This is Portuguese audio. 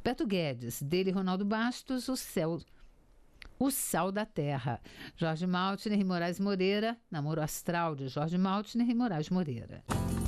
Beto Guedes, dele Ronaldo Bastos, O Sal da Terra. Jorge Maltner e Moraes Moreira, Namoro Astral de Jorge Maltner e Moraes Moreira.